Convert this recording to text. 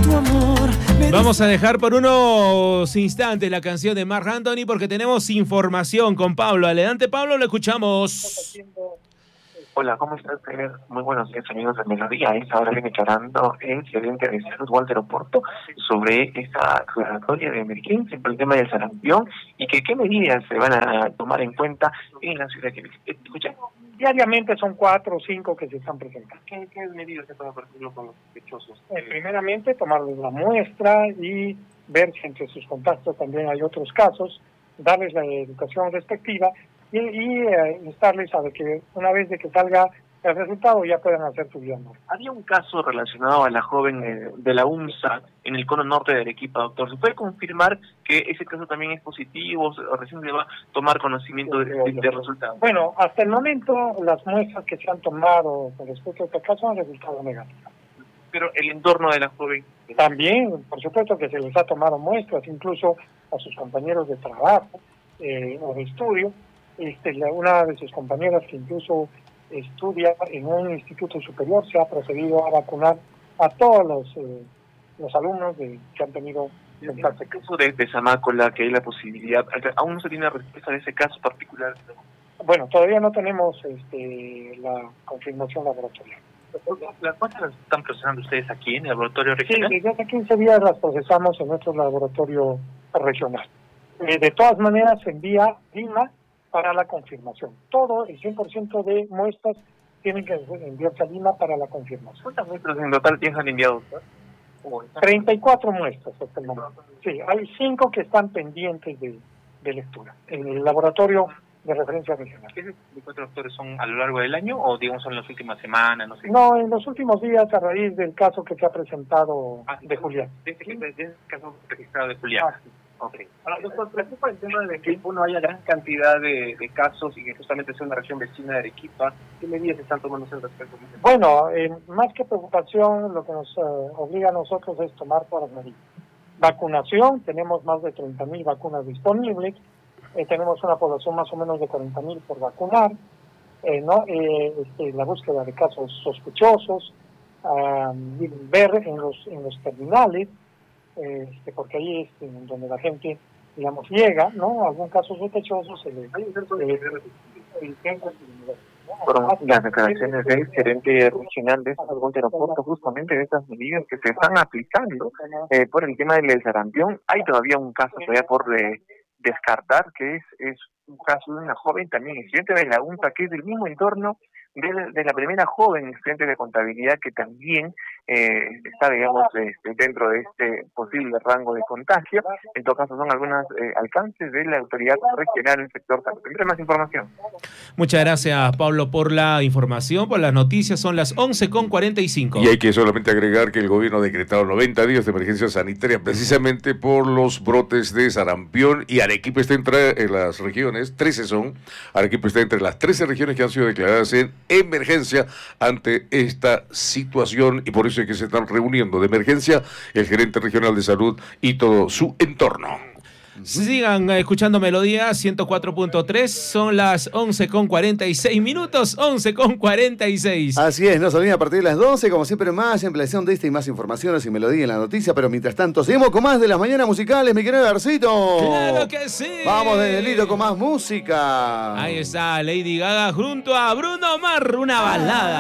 tu amor. Vamos a dejar por unos instantes la canción de Marc Anthony porque tenemos información con Pablo. Adelante, Pablo, lo escuchamos. Hola, ¿cómo estás? Muy buenos días, amigos de Melodía. Ahora viene charlando el gerente de salud, Walter Oporto, sobre esta declaratoria de emergencia por el tema del sarampión y que qué medidas se van a tomar en cuenta en la ciudad que escucha. Diariamente son 4 o 5 que se están presentando. ¿Qué medidas se toman, por ejemplo, con los sospechosos? Primeramente, tomarles la muestra y ver si entre sus contactos también hay otros casos, darles la educación respectiva y instarles a que una vez de que salga el resultado ya puedan hacer su vida normal. Había un caso relacionado a la joven de la UMSA en el cono norte de Arequipa, doctor. ¿Se puede confirmar que ese caso también es positivo o recién le va a tomar conocimiento de resultados? Bueno, hasta el momento las muestras que se han tomado con respecto a este caso han resultado negativas. Pero el entorno de la joven... También, por supuesto que se les ha tomado muestras, incluso a sus compañeros de trabajo o de estudio. Una de sus compañeras que incluso estudia en un instituto superior se ha procedido a vacunar a todos los alumnos que han tenido contacto. En el caso de Zamácola, que hay la posibilidad, aún no se tiene respuesta de ese caso particular. Bueno, todavía no tenemos la confirmación laboratorial. ¿Las muestras las están procesando ustedes aquí en el laboratorio regional? Sí, desde hace 15 días las procesamos en nuestro laboratorio regional. De todas maneras se envía Lima para la confirmación. Todo, el 100% de muestras tienen que enviarse a Lima para la confirmación. ¿Cuántas muestras en total han enviado? 34 muestras hasta el momento. Sí, hay 5 que están pendientes de lectura en el laboratorio de referencia regional. ¿Esos 24 doctores son a lo largo del año o digamos son en las últimas semanas? No sé. No, en los últimos días a raíz del caso que se ha presentado de Julián. De ese caso registrado de Julián. Okay. Ahora, doctor, preocupa el tema de que no haya gran cantidad de casos y que justamente sea una región vecina de Arequipa. ¿Qué medidas están tomando al respecto? Bueno, más que preocupación, lo que nos obliga a nosotros es tomar todas las medidas. Vacunación, tenemos más de 30.000 vacunas disponibles, tenemos una población más o menos de 40.000 por vacunar, la búsqueda de casos sospechosos, ver en los terminales, porque ahí es donde la gente, digamos, llega, ¿no? Algún caso sospechoso se le fueron las declaraciones del gerente regional de salud, Walter Oporto, justamente de estas medidas que se están aplicando por el tema del sarampión. Hay todavía un caso todavía por descartar, que es un caso de una joven también estudiante de la UNTA, que es del mismo entorno de la primera joven estudiante de contabilidad que también está, digamos, dentro de este posible rango de contagio. En todo caso, son algunos alcances de la autoridad regional del sector salud. Tendré más información. Muchas gracias, Pablo, por la información, por las noticias. Son las 11:45. Y hay que solamente agregar que el gobierno ha decretado 90 días de emergencia sanitaria precisamente por los brotes de sarampión, y Arequipa está entre las regiones, 13 son, Arequipa está entre las 13 regiones que han sido declaradas en emergencia ante esta situación, y por eso es que se están reuniendo de emergencia el gerente regional de salud y todo su entorno. Sigan escuchando Melodía 104.3, son las 11:46 minutos, 11:46. Así es, nos olviden a partir de las 12, como siempre, más ampliación de esta y más informaciones y Melodía en la noticia, pero mientras tanto, seguimos con más de las mañanas musicales, mi querido Garcito. ¡Claro que sí! Vamos de delito con más música. Ahí está Lady Gaga junto a Bruno Mars, una balada.